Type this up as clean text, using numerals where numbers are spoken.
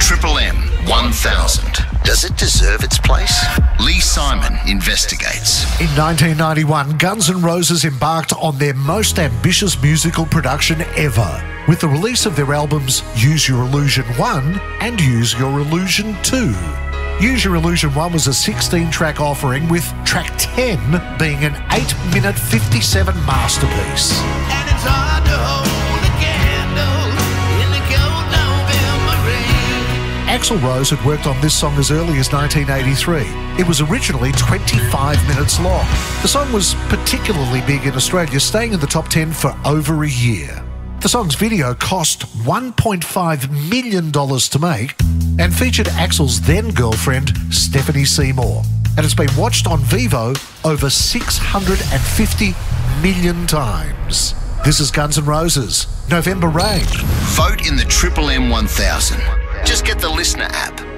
Triple M 1000. Does it deserve its place? Lee Simon investigates. In 1991, Guns N' Roses embarked on their most ambitious musical production ever, with the release of their albums Use Your Illusion 1 and Use Your Illusion 2. Use Your Illusion 1 was a 16-track offering, with track 10 being an 8-minute 57 masterpiece. And it's hard to hold a candle in the cold November rain. Axl Rose had worked on this song as early as 1983. It was originally 25 minutes long. The song was particularly big in Australia, staying in the top 10 for over a year. The song's video cost $1.5 million to make and featured Axl's then-girlfriend, Stephanie Seymour. And it's been watched on Vivo over 650 million times. This is Guns N' Roses, November Rain. Vote in the Triple M 1000. Just get the Listener app.